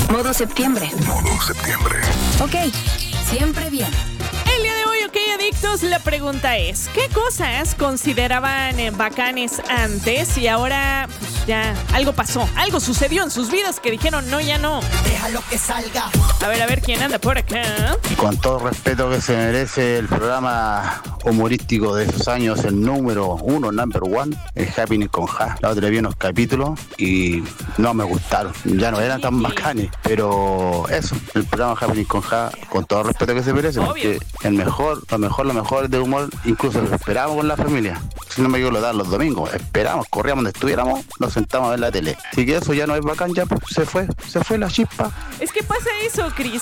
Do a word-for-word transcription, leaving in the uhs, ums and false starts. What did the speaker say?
Modo septiembre. Modo septiembre. Ok, siempre bien. El día de hoy, ok, adictos, la pregunta es, ¿qué cosas consideraban eh, bacanes antes y ahora pues, ya algo pasó, algo sucedió en sus vidas que dijeron no, ya no? Déjalo que salga. A ver, a ver, ¿quién anda por acá? Con todo respeto que se merece el programa humorístico de esos años, el número uno, number one, el Happening con Ja. La otra vi unos capítulos y no me gustaron, ya no eran tan bacanes, pero eso, el programa Happening con Ja, con todo respeto que se merece, porque el mejor, lo mejor, lo mejor de humor, incluso lo esperábamos con la familia. Si no me equivoco, lo daban los domingos, esperábamos, corríamos donde estuviéramos, nos sentamos a ver la tele. Así que eso ya no es bacán, ya pues, se fue, se fue la chispa. Es que pasa eso, Cris,